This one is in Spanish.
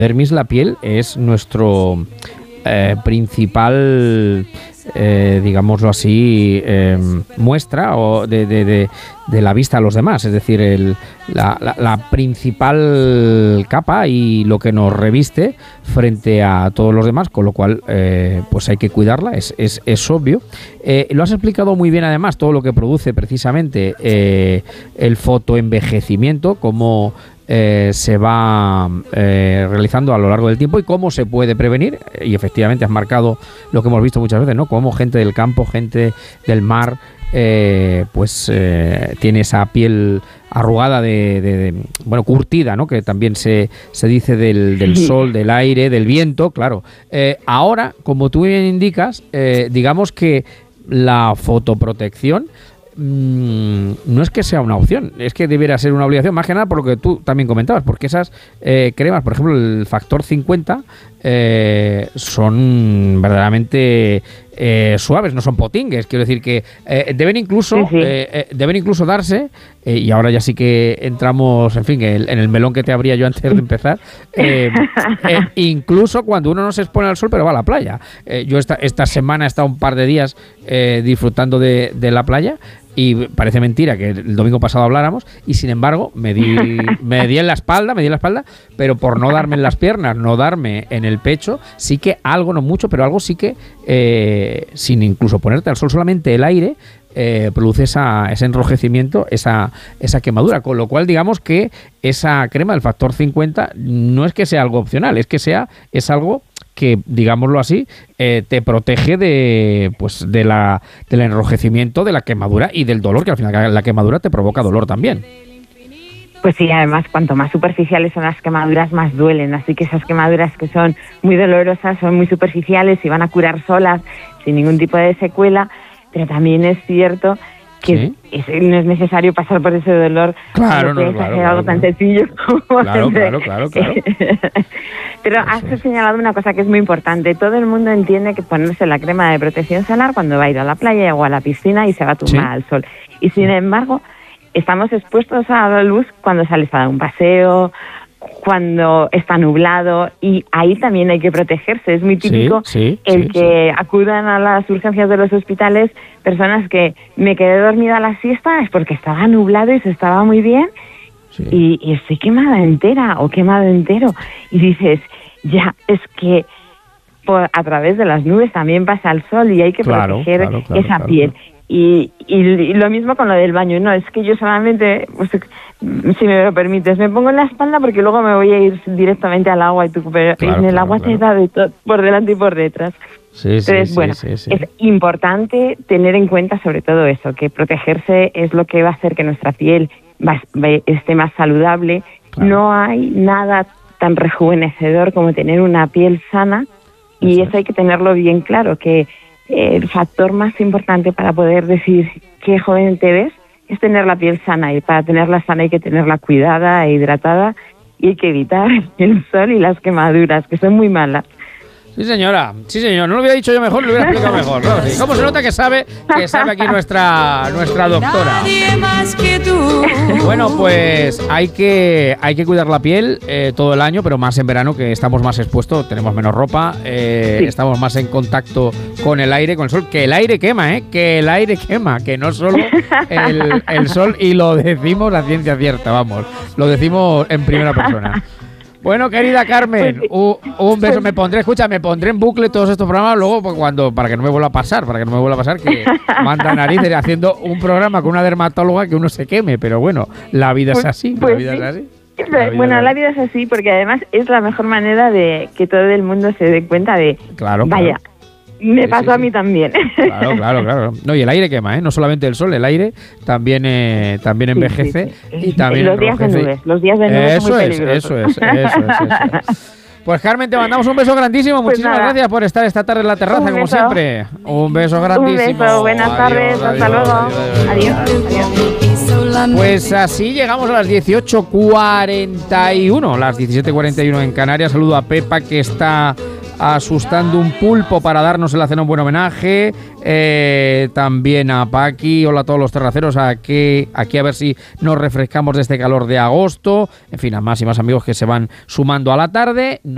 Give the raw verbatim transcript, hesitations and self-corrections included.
Dermis, la piel, es nuestro eh, principal, eh, digámoslo así, eh, muestra o de, de, de, de la vista a los demás. Es decir, el, la, la, la principal capa y lo que nos reviste frente a todos los demás, con lo cual eh, pues hay que cuidarla, es, es, es obvio. Eh, lo has explicado muy bien, además, todo lo que produce precisamente eh, el fotoenvejecimiento, cómo Eh, se va eh, realizando a lo largo del tiempo y cómo se puede prevenir. Y efectivamente has marcado lo que hemos visto muchas veces, ¿no? Cómo gente del campo, gente del mar, eh, pues eh, tiene esa piel arrugada de, de, de bueno, curtida, ¿no? Que también se, se dice del, del sol, del aire, del viento, claro. Eh, ahora, como tú bien indicas, eh, digamos que la fotoprotección Mm, no es que sea una opción, es que debiera ser una obligación, más que nada por lo que tú también comentabas, porque esas eh, cremas, por ejemplo, el factor cincuenta, eh, son verdaderamente eh, suaves, no son potingues. Quiero decir que eh, deben incluso sí, sí. Eh, eh, deben incluso darse, eh, y ahora ya sí que entramos, en fin, el, en el melón que te abría yo antes de empezar, eh, eh, incluso cuando uno no se expone al sol pero va a la playa. Eh, yo esta, esta semana he estado un par de días eh, disfrutando de, de la playa, y parece mentira que el domingo pasado habláramos, y sin embargo me di, me di en la espalda, me di en la espalda, pero por no darme en las piernas, no darme en el pecho, sí que algo, no mucho, pero algo sí que, eh, sin incluso ponerte al sol, solamente el aire eh, produce esa, ese enrojecimiento, esa, esa quemadura, con lo cual digamos que esa crema del factor cincuenta no es que sea algo opcional, es que sea, es algo que, digámoslo así, eh, te protege de pues de la del enrojecimiento, de la quemadura y del dolor, que al final la quemadura te provoca dolor también. Pues sí, además, cuanto más superficiales son las quemaduras, más duelen. Así que esas quemaduras que son muy dolorosas son muy superficiales y van a curar solas, sin ningún tipo de secuela. Pero también es cierto que ¿sí? es, no es necesario pasar por ese dolor. Claro, no, es claro, algo claro, tan claro. sencillo como claro, hacer. claro, claro, claro. Pero has sí. señalado una cosa que es muy importante. Todo el mundo entiende que ponerse la crema de protección solar cuando va a ir a la playa o a la piscina y se va a tumbar ¿sí? al sol. Y sin embargo, estamos expuestos a la luz cuando sales a dar un paseo, cuando está nublado, y ahí también hay que protegerse. Es muy típico sí, sí, el sí, que sí. acudan a las urgencias de los hospitales personas que me quedé dormida a la siesta es porque estaba nublado y se estaba muy bien sí. y, y estoy quemada entera o quemado entero. Y dices, ya, es que por, a través de las nubes también pasa el sol y hay que claro, proteger claro, claro, esa claro, piel. Claro. Y, y, y lo mismo con lo del baño. No, es que yo solamente, pues, si me lo permites, me pongo en la espalda porque luego me voy a ir directamente al agua y tú, pero claro, en el claro, agua claro. te da de todo, por delante y por detrás. Sí, Entonces, sí, bueno, sí, sí, sí. es importante tener en cuenta sobre todo eso, que protegerse es lo que va a hacer que nuestra piel va, va, esté más saludable. Claro. No hay nada tan rejuvenecedor como tener una piel sana, y eso, eso hay que tenerlo bien claro, que el factor más importante para poder decir qué joven te ves es tener la piel sana, y para tenerla sana hay que tenerla cuidada e hidratada, y hay que evitar el sol y las quemaduras, que son muy malas. Sí, señora, sí, señor. No lo hubiera dicho yo mejor, lo hubiera explicado mejor, ¿no? Sí. ¿Cómo se nota que sabe que sabe aquí nuestra nuestra doctora? Nadie más que tú. Bueno, pues hay que hay que cuidar la piel eh, todo el año, pero más en verano, que estamos más expuestos, tenemos menos ropa, eh, sí. estamos más en contacto con el aire, con el sol, que el aire quema, ¿eh? Que el aire quema, que no solo el, el sol, y lo decimos a ciencia cierta, vamos, lo decimos en primera persona. Bueno, querida Carmen, pues, un, un beso. Me pondré, escucha, me pondré en bucle todos estos programas luego cuando para que no me vuelva a pasar, para que no me vuelva a pasar que manda narices haciendo un programa con una dermatóloga que uno se queme, pero bueno, la vida es así, pues, la vida sí. es así. La vida bueno, es la vida es así porque además es la mejor manera de que todo el mundo se dé cuenta de, claro, vaya, claro. me sí, pasó sí, a mí sí. también. Claro, claro, claro. No, y el aire quema, ¿eh? No solamente el sol, el aire también eh, también envejece sí, sí, sí. y también los días enrojece. de nubes, los días de nubes eso son muy es, peligrosos. Eso es, eso es, eso es. Pues Carmen, te mandamos un beso grandísimo. Pues Muchísimas nada. gracias por estar esta tarde en la terraza, como siempre. Un beso grandísimo. Un beso, buenas adiós, tardes, adiós, hasta luego. Adiós. Adiós. adiós. Pues así llegamos a las dieciocho cuarenta y uno, las diecisiete cuarenta y uno en Canarias. Saludo a Pepa, que está asustando un pulpo para darnos en la cena un buen homenaje. Eh, también a Paqui. Hola a todos los terraceros. Aquí, aquí a ver si nos refrescamos de este calor de agosto. En fin, a más y más amigos que se van sumando a la tarde.